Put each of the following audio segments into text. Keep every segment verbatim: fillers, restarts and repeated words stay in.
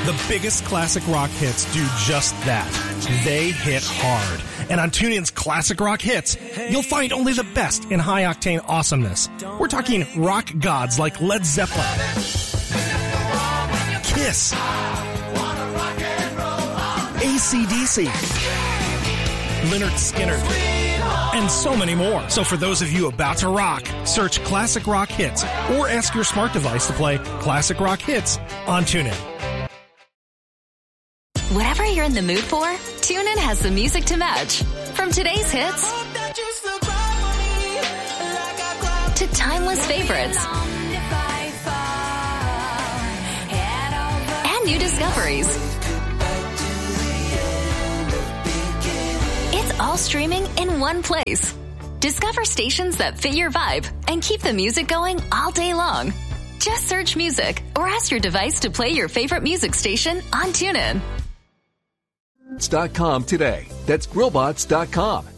The biggest classic rock hits do just that. They hit hard. And on TuneIn's Classic Rock Hits, you'll find only the best in high-octane awesomeness. We're talking rock gods like Led Zeppelin, Kiss, A C D C, Lynyrd Skynyrd, and so many more. So for those of you about to rock, search Classic Rock Hits or ask your smart device to play Classic Rock Hits on TuneIn. Whatever you're in the mood for, TuneIn has the music to match. From today's hits to timeless favorites and new discoveries. It's all streaming in one place. Discover stations that fit your vibe and keep the music going all day long. Just search music or ask your device to play your favorite music station on TuneIn. Dot com today. That's Grillbots dot com.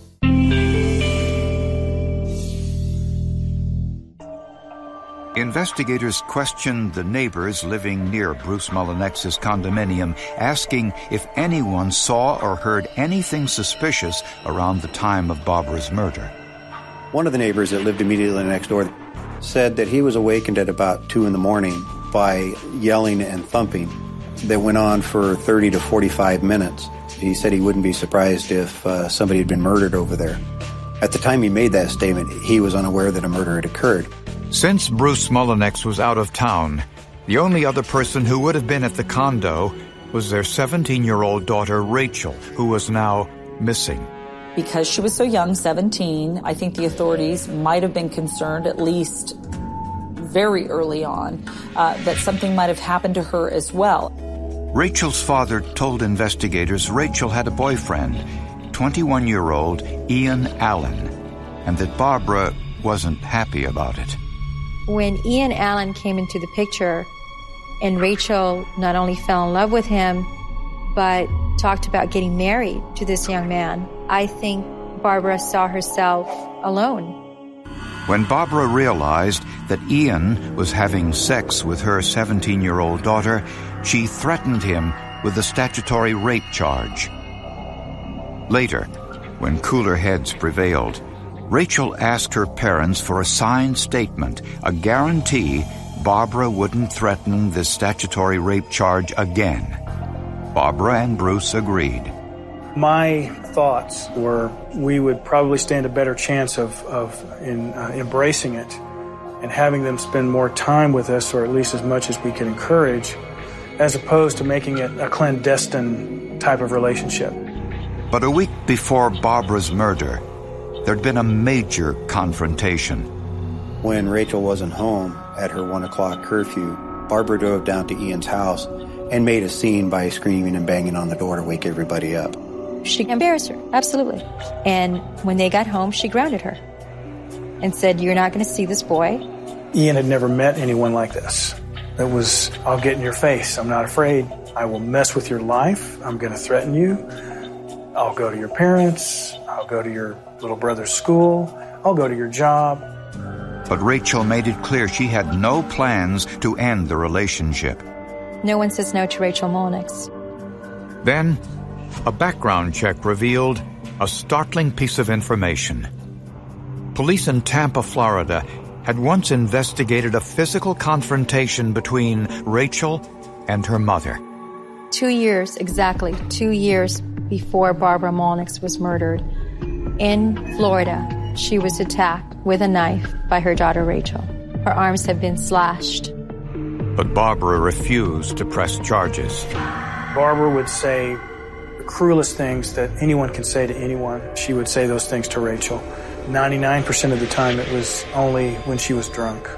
Investigators questioned the neighbors living near Bruce Mullinex's condominium, asking if anyone saw or heard anything suspicious around the time of Barbara's murder. One of the neighbors that lived immediately next door said that he was awakened at about two in the morning by yelling and thumping that went on for thirty to forty-five minutes. He said he wouldn't be surprised if uh, somebody had been murdered over there. At the time he made that statement, he was unaware that a murder had occurred. Since Bruce Mullinex was out of town, the only other person who would have been at the condo was their seventeen-year-old daughter, Rachel, who was now missing. Because she was so young, seventeen, I think the authorities might have been concerned, at least very early on, uh, that something might have happened to her as well. Rachel's father told investigators Rachel had a boyfriend, twenty-one-year-old Ian Allen, and that Barbara wasn't happy about it. When Ian Allen came into the picture and Rachel not only fell in love with him, but talked about getting married to this young man, I think Barbara saw herself alone. When Barbara realized that Ian was having sex with her seventeen-year-old daughter, she threatened him with a statutory rape charge. Later, when cooler heads prevailed, Rachel asked her parents for a signed statement, a guarantee Barbara wouldn't threaten this statutory rape charge again. Barbara and Bruce agreed. My thoughts were we would probably stand a better chance of, of in, uh, embracing it and having them spend more time with us, or at least as much as we could encourage, as opposed to making it a clandestine type of relationship. But a week before Barbara's murder, there'd been a major confrontation. When Rachel wasn't home at her one o'clock curfew, Barbara drove down to Ian's house and made a scene by screaming and banging on the door to wake everybody up. She embarrassed her, absolutely. And when they got home, she grounded her and said, "You're not going to see this boy." Ian had never met anyone like this. It was, "I'll get in your face. I'm not afraid. I will mess with your life. I'm going to threaten you. I'll go to your parents. I'll go to your little brother's school. I'll go to your job." But Rachel made it clear she had no plans to end the relationship. No one says no to Rachel Mullinex. Then, a background check revealed a startling piece of information. Police in Tampa, Florida, had once investigated a physical confrontation between Rachel and her mother. Two years, exactly, two years before Barbara Mullinex was murdered, in Florida, she was attacked with a knife by her daughter Rachel. Her arms had been slashed. But Barbara refused to press charges. Barbara would say the cruelest things that anyone can say to anyone. She would say those things to Rachel. ninety-nine percent of the time it was only when she was drunk.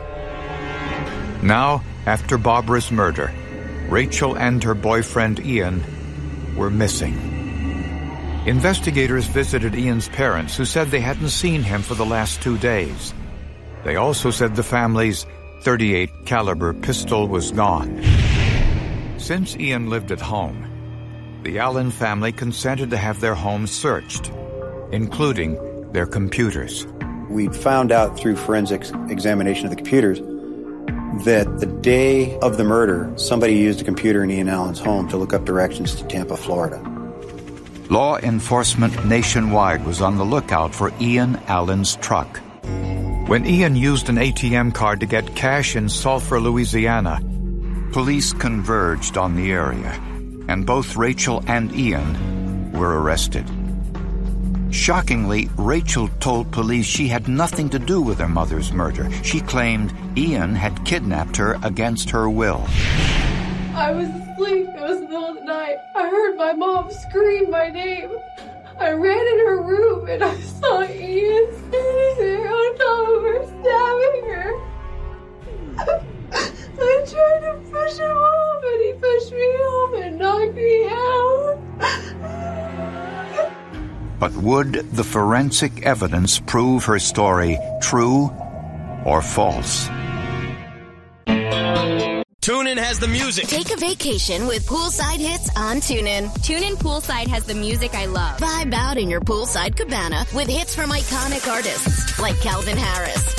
Now, after Barbara's murder, Rachel and her boyfriend Ian were missing. Investigators visited Ian's parents, who said they hadn't seen him for the last two days. They also said the family's thirty-eight caliber pistol was gone. Since Ian lived at home, the Allen family consented to have their home searched, including their computers. We found out through forensics examination of the computers that the day of the murder, somebody used a computer in Ian Allen's home to look up directions to Tampa, Florida. Law enforcement nationwide was on the lookout for Ian Allen's truck. When Ian used an A T M card to get cash in Sulphur, Louisiana, police converged on the area, and both Rachel and Ian were arrested. Shockingly, Rachel told police she had nothing to do with her mother's murder. She claimed Ian had kidnapped her against her will. I was asleep. It was the middle of the night. I heard my mom scream my name. I ran in her room and I saw Ian standing there on top of her, stabbing her. I tried to push him off and he pushed me off and knocked me out. But would the forensic evidence prove her story true or false? TuneIn has the music. Take a vacation with poolside hits on TuneIn. TuneIn Poolside has the music I love. Vibe out in your poolside cabana with hits from iconic artists like Calvin Harris,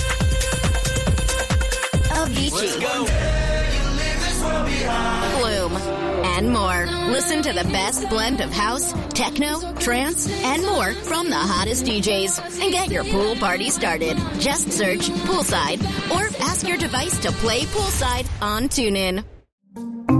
Avicii, Flume, and more. Listen to the best blend of house, techno, trance, and more from the hottest D Js. And get your pool party started. Just search Poolside or ask your device to play Poolside on TuneIn.